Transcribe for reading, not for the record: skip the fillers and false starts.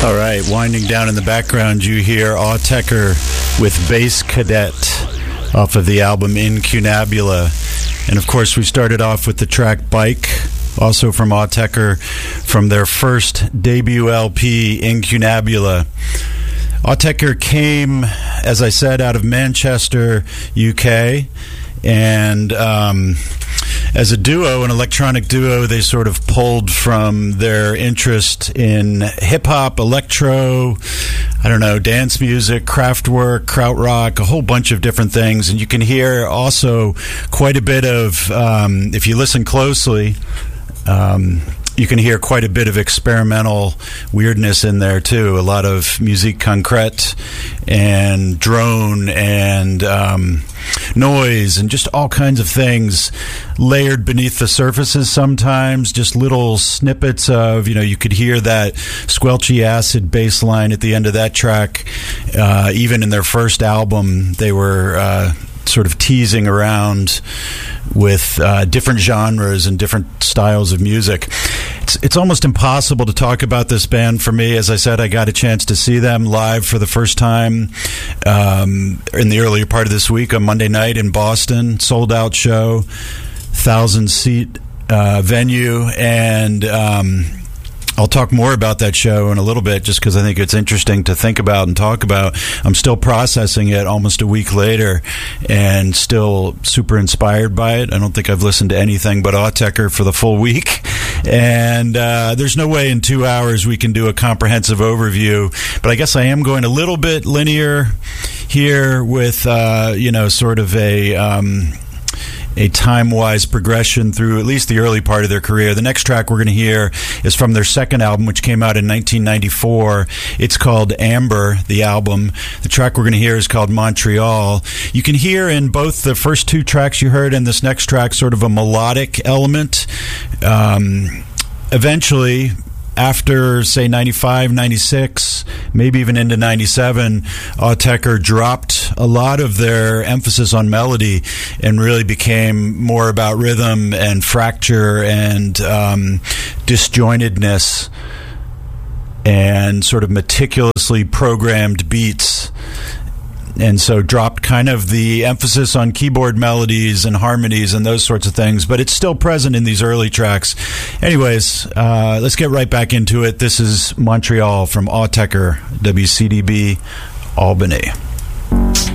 All right, winding down in the background, you hear Autechre with Bass Cadet off of the album Incunabula. And of course, we started off with the track Bike, also from Autechre, from their first debut LP, Incunabula. Autechre came, as I said, out of Manchester, UK, and as a duo, an electronic duo, they sort of pulled from their interest in hip-hop, electro, dance music, Kraftwerk, krautrock, a whole bunch of different things. And you can hear also quite a bit of, if you listen closely, you can hear quite a bit of experimental weirdness in there too. A lot of musique concrète and drone and noise and just all kinds of things layered beneath the surfaces sometimes. Just little snippets of, you could hear that squelchy acid bass line at the end of that track. Even in their first album, they were sort of teasing around with different genres and different styles of music. It's almost impossible to talk about this band for me. As I said, I got a chance to see them live for the first time in the earlier part of this week on Monday night in Boston. Sold out show, 1,000-seat venue, and I'll talk more about that show in a little bit just because I think it's interesting to think about and talk about. I'm still processing it almost a week later and still super inspired by it. I don't think I've listened to anything but Autechre for the full week. And there's no way in 2 hours we can do a comprehensive overview. But I guess I am going a little bit linear here with, sort of a time-wise progression through at least the early part of their career. The next track we're going to hear is from their second album, which came out in 1994. It's called Amber, the album. The track we're going to hear is called Montreal. You can hear in both the first two tracks you heard and this next track sort of a melodic element. Eventually, after, say, 95, 96, maybe even into 97, Autechre dropped a lot of their emphasis on melody and really became more about rhythm and fracture and disjointedness and sort of meticulously programmed beats. And so dropped kind of the emphasis on keyboard melodies and harmonies and those sorts of things, but it's still present in these early tracks. Anyways, let's get right back into it. This is Montreal from Autechre, WCDB, Albany.